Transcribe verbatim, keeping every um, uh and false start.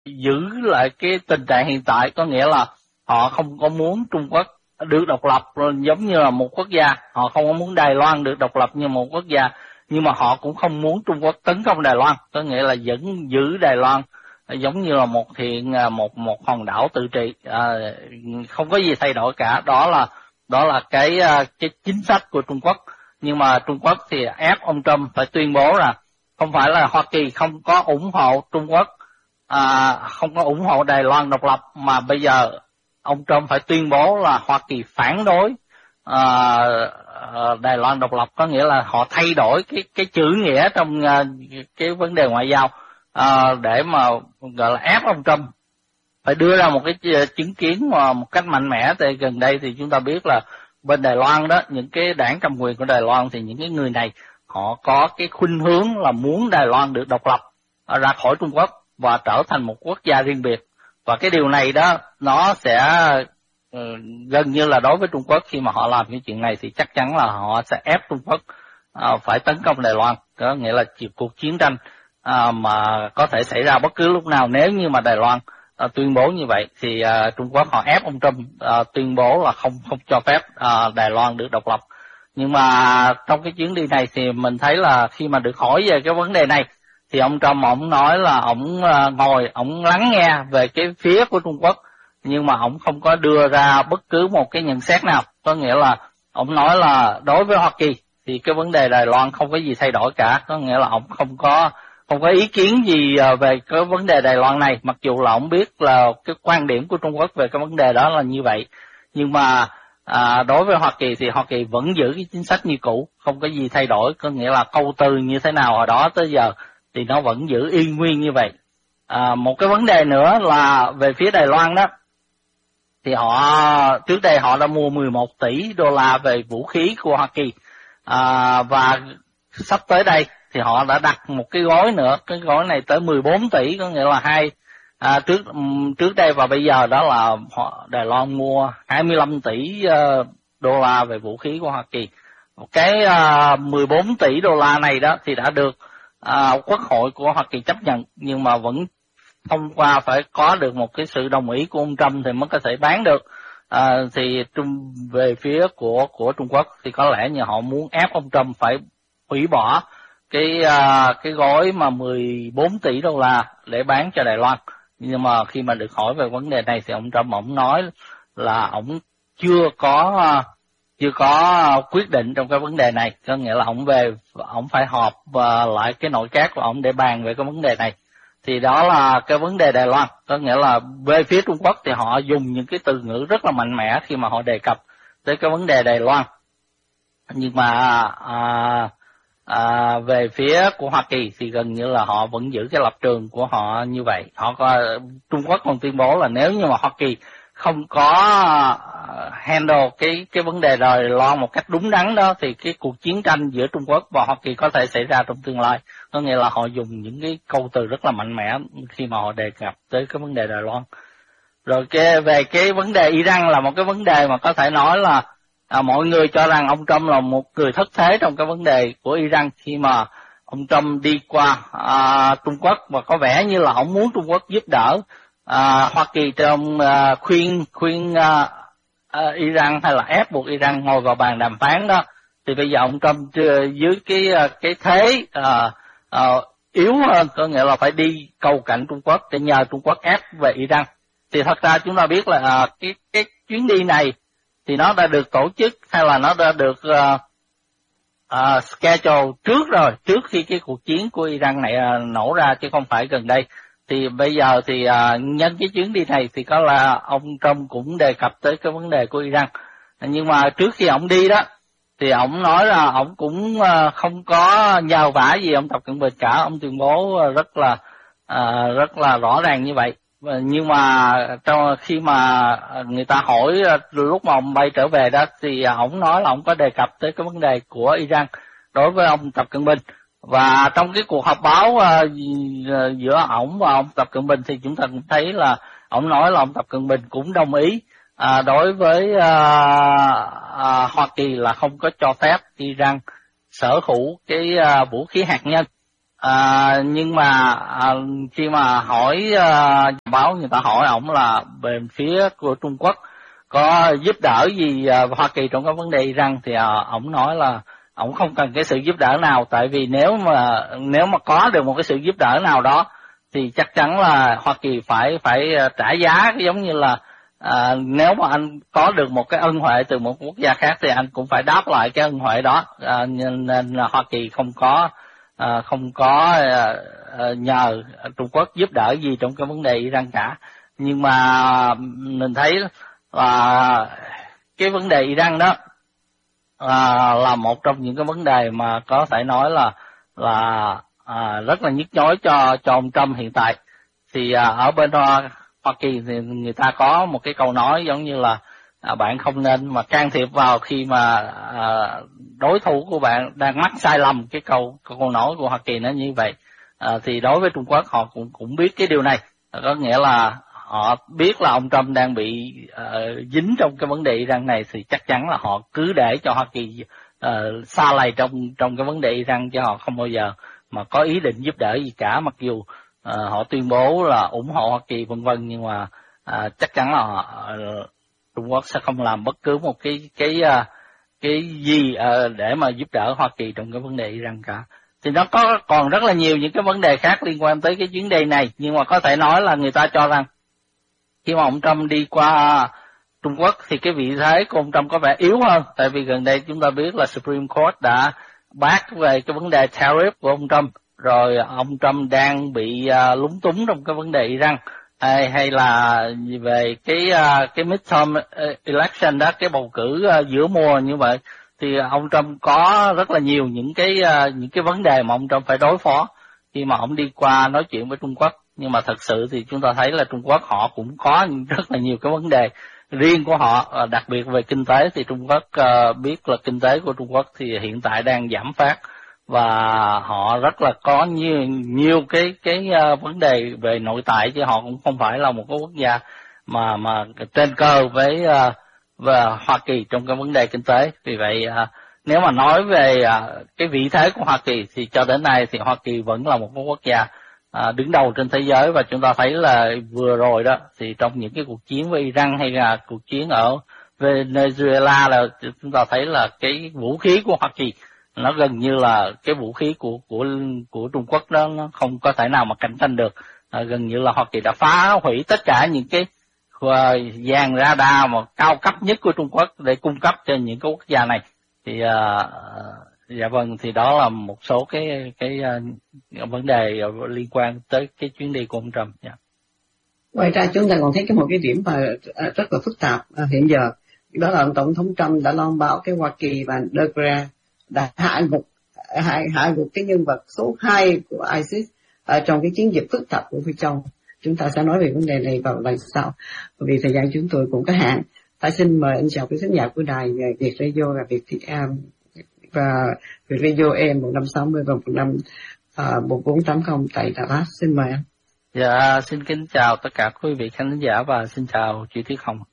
giữ lại cái tình trạng hiện tại, có nghĩa là họ không có muốn Trung Quốc được độc lập giống như là một quốc gia, họ không có muốn Đài Loan được độc lập như một quốc gia, nhưng mà họ cũng không muốn Trung Quốc tấn công Đài Loan, có nghĩa là vẫn giữ Đài Loan giống như là một hiện một một hòn đảo tự trị, à, không có gì thay đổi cả. Đó là đó là cái cái chính sách của Trung Quốc. Nhưng mà Trung Quốc thì ép ông Trump phải tuyên bố là không phải là Hoa Kỳ không có ủng hộ Trung Quốc, à, không có ủng hộ Đài Loan độc lập, mà bây giờ ông Trump phải tuyên bố là Hoa Kỳ phản đối à, Đài Loan độc lập, có nghĩa là họ thay đổi cái cái chữ nghĩa trong uh, cái vấn đề ngoại giao à, để mà gọi là ép ông Trump phải đưa ra một cái chứng kiến mà một cách mạnh mẽ. Tại gần đây thì chúng ta biết là bên Đài Loan đó, những cái đảng cầm quyền của Đài Loan thì những cái người này họ có cái khuynh hướng là muốn Đài Loan được độc lập ra khỏi Trung Quốc và trở thành một quốc gia riêng biệt. Và cái điều này đó nó sẽ uh, gần như là đối với Trung Quốc, khi mà họ làm cái chuyện này thì chắc chắn là họ sẽ ép Trung Quốc uh, phải tấn công Đài Loan, có nghĩa là cuộc chiến tranh uh, mà có thể xảy ra bất cứ lúc nào. Nếu như mà Đài Loan uh, tuyên bố như vậy thì uh, Trung Quốc họ ép ông Trump uh, tuyên bố là không không cho phép uh, Đài Loan được độc lập. Nhưng mà trong cái chuyến đi này thì mình thấy là khi mà được hỏi về cái vấn đề này thì ông Trump ông nói là ông ngồi ông lắng nghe về cái phía của Trung Quốc, nhưng mà ông không có đưa ra bất cứ một cái nhận xét nào. Có nghĩa là ông nói là đối với Hoa Kỳ thì cái vấn đề Đài Loan không có gì thay đổi cả, có nghĩa là ông không có không có ý kiến gì về cái vấn đề Đài Loan này, mặc dù là ông biết là cái quan điểm của Trung Quốc về cái vấn đề đó là như vậy. Nhưng mà à, đối với Hoa Kỳ thì Hoa Kỳ vẫn giữ cái chính sách như cũ, không có gì thay đổi, có nghĩa là câu từ như thế nào hồi đó tới giờ thì nó vẫn giữ y nguyên như vậy. À, một cái vấn đề nữa là về phía Đài Loan đó, thì họ trước đây họ đã mua mười một tỷ đô la về vũ khí của Hoa Kỳ, à, và sắp tới đây thì họ đã đặt một cái gói nữa, cái gói này tới mười bốn tỷ, có nghĩa là hai à, trước trước đây và bây giờ đó là họ Đài Loan mua hai mươi lăm tỷ uh, đô la về vũ khí của Hoa Kỳ. Cái uh, mười bốn tỷ đô la này đó thì đã được À, Quốc hội của Hoa Kỳ chấp nhận, nhưng mà vẫn thông qua phải có được một cái sự đồng ý của ông Trump thì mới có thể bán được. À, thì trung về phía của của Trung Quốc thì có lẽ như họ muốn ép ông Trump phải hủy bỏ cái à, cái gói mà mười bốn tỷ đô la để bán cho Đài Loan. Nhưng mà khi mà được hỏi về vấn đề này thì ông Trump ông nói là ông chưa có chưa có quyết định trong cái vấn đề này, có nghĩa là ông về ông phải họp và lại cái nội các của ông để bàn về cái vấn đề này. Thì đó là cái vấn đề Đài Loan, có nghĩa là về phía Trung Quốc thì họ dùng những cái từ ngữ rất là mạnh mẽ khi mà họ đề cập tới cái vấn đề Đài Loan. Nhưng mà à, à, về phía của Hoa Kỳ thì gần như là họ vẫn giữ cái lập trường của họ như vậy. Họ có, Trung Quốc còn tuyên bố là nếu như mà Hoa Kỳ không có handle cái cái vấn đề Đài Loan một cách đúng đắn đó thì cái cuộc chiến tranh giữa Trung Quốc và Hoa Kỳ có thể xảy ra trong tương lai. Có nghĩa là họ dùng những cái câu từ rất là mạnh mẽ khi mà họ đề cập tới cái vấn đề Đài Loan. Rồi cái về cái vấn đề Iran là một cái vấn đề mà có thể nói là à, mọi người cho rằng ông Trump là một người thất thế trong cái vấn đề của Iran, khi mà ông Trump đi qua à, Trung Quốc và có vẻ như là ông muốn Trung Quốc giúp đỡ à, Hoa Kỳ trong à, khuyên khuyên à, à, Iran hay là ép buộc Iran ngồi vào bàn đàm phán đó. Thì bây giờ ông Trump dưới cái cái thế à, à, yếu hơn, có nghĩa là phải đi cầu cạnh Trung Quốc để nhờ Trung Quốc ép về Iran. Thì thật ra chúng ta biết là à, cái cái chuyến đi này thì nó đã được tổ chức hay là nó đã được uh, uh, schedule trước rồi, trước khi cái cuộc chiến của Iran này uh, nổ ra, chứ không phải gần đây. Thì bây giờ thì uh, nhân cái chuyến đi này thì có là ông Trump cũng đề cập tới cái vấn đề của Iran. Nhưng mà trước khi ông đi đó thì ông nói là ông cũng uh, không có nhờ vả gì ông Tập Cận Bình cả, ông tuyên bố uh, rất là uh, rất là rõ ràng như vậy. Nhưng mà trong khi mà người ta hỏi lúc mà ông bay trở về đó thì ông nói là ông có đề cập tới cái vấn đề của Iran đối với ông Tập Cận Bình. Và trong cái cuộc họp báo uh, giữa ông và ông Tập Cận Bình thì chúng ta cũng thấy là ông nói là ông Tập Cận Bình cũng đồng ý uh, đối với uh, uh, Hoa Kỳ là không có cho phép Iran sở hữu cái uh, vũ khí hạt nhân. À, nhưng mà à, khi mà hỏi à, báo người ta hỏi ổng là bên phía của Trung Quốc có giúp đỡ gì à, Hoa Kỳ trong cái vấn đề Iran, thì à, ổng nói là ổng không cần cái sự giúp đỡ nào, tại vì nếu mà nếu mà có được một cái sự giúp đỡ nào đó thì chắc chắn là Hoa Kỳ phải phải trả giá, giống như là à, nếu mà anh có được một cái ân huệ từ một quốc gia khác thì anh cũng phải đáp lại cái ân huệ đó, à, nên, nên là Hoa Kỳ không có à, không có à, nhờ Trung Quốc giúp đỡ gì trong cái vấn đề Iran cả. Nhưng mà mình thấy là cái vấn đề Iran đó à, là một trong những cái vấn đề mà có thể nói là là à, rất là nhức nhối cho cho ông Trump hiện tại. Thì à, ở bên Hoa, Hoa Kỳ thì người ta có một cái câu nói giống như là à, bạn không nên mà can thiệp vào khi mà à, đối thủ của bạn đang mắc sai lầm. Cái câu câu nói của Hoa Kỳ nó như vậy. À, thì đối với Trung Quốc họ cũng cũng biết cái điều này, có nghĩa là họ biết là ông Trump đang bị uh, dính trong cái vấn đề Iran này, thì chắc chắn là họ cứ để cho Hoa Kỳ uh, xa lầy trong trong cái vấn đề Iran, chứ họ không bao giờ mà có ý định giúp đỡ gì cả. Mặc dù uh, họ tuyên bố là ủng hộ Hoa Kỳ vân vân, nhưng mà uh, chắc chắn là họ, uh, Trung Quốc sẽ không làm bất cứ một cái cái uh, cái gì uh, để mà giúp đỡ Hoa Kỳ trong cái vấn đề Iran cả. Thì nó có còn rất là nhiều những cái vấn đề khác liên quan tới cái chuyến đi này, nhưng mà có thể nói là người ta cho rằng khi mà ông Trump đi qua Trung Quốc thì cái vị thế của ông Trump có vẻ yếu hơn, tại vì gần đây chúng ta biết là Supreme Court đã bác về cái vấn đề tariff của ông Trump, rồi ông Trump đang bị uh, lúng túng trong cái vấn đề Iran, hay, hay là về cái uh, cái midterm election đó, cái bầu cử uh, giữa mùa như vậy, thì ông Trump có rất là nhiều những cái uh, những cái vấn đề mà ông Trump phải đối phó khi mà ông đi qua nói chuyện với Trung Quốc. Nhưng mà thật sự thì chúng ta thấy là Trung Quốc họ cũng có rất là nhiều cái vấn đề riêng của họ, đặc biệt về kinh tế thì Trung Quốc uh, biết là kinh tế của Trung Quốc thì hiện tại đang giảm phát, và họ rất là có nhiều nhiều cái cái uh, vấn đề về nội tại, chứ họ cũng không phải là một cái quốc gia mà mà trên cơ với uh, và Hoa Kỳ trong cái vấn đề kinh tế. Vì vậy uh, nếu mà nói về uh, cái vị thế của Hoa Kỳ thì cho đến nay thì Hoa Kỳ vẫn là một cái quốc gia À, đứng đầu trên thế giới, và chúng ta thấy là vừa rồi đó thì trong những cái cuộc chiến với Iran hay là cuộc chiến ở Venezuela là chúng ta thấy là cái vũ khí của Hoa Kỳ nó gần như là cái vũ khí của của của Trung Quốc đó, nó không có thể nào mà cạnh tranh được. À, gần như là Hoa Kỳ đã phá hủy tất cả những cái dàn radar mà cao cấp nhất của Trung Quốc để cung cấp cho những cái quốc gia này. Thì uh, dạ vâng, thì đó là một số cái cái uh, vấn đề liên quan tới cái chuyến đi của ông Trump. Yeah. Ngoài ra chúng ta còn thấy cái một cái điểm mà rất là phức tạp à, hiện giờ, đó là tổng thống Trump đã loan báo cái Hoa Kỳ và Dogra đã hạ gục hạ hạ gục cái nhân vật số hai của ISIS ở trong cái chiến dịch phức tạp của Phi Châu. Chúng ta sẽ nói về vấn đề này vào lần sau, vì thời gian chúng tôi cũng có hạn. Ta xin mời anh chào quý khán giả của đài Việt Radio và Việt um, và Việt Radio E M một năm sáu mươi và một năm một bốn tám không tại Dallas. Xin mời anh. Dạ, xin kính chào tất cả quý vị khán giả và xin chào chị Tuyết Hồng.